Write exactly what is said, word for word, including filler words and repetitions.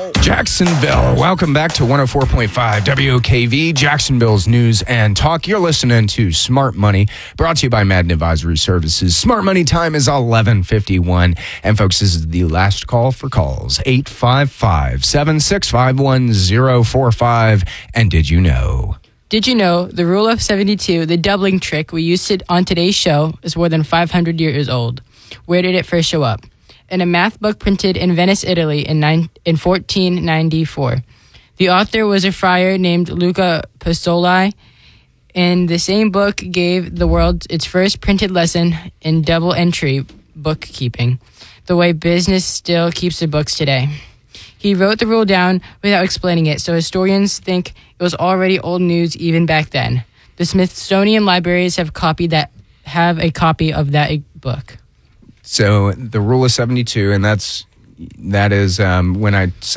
Jacksonville. Welcome back to one oh four point five W O K V, Jacksonville's news and talk. You're listening to Smart Money, brought to you by Madden Advisory Services. Smart Money time is eleven fifty-one. And folks, this is the last call for calls. eight five five, seven six five, one oh four five. And did you know? Did you know the rule of seventy-two, the doubling trick we used it on today's show, is more than five hundred years old? Where did it first show up? In a math book printed in Venice, Italy in, nine, in fourteen ninety-four. The author was a friar named Luca Pasoli, and the same book gave the world its first printed lesson in double entry bookkeeping, the way business still keeps the books today. He wrote the rule down without explaining it, so historians think it was already old news even back then. The Smithsonian libraries have copied that have a copy of that book. So the rule of seventy-two, and that's that is um, when I said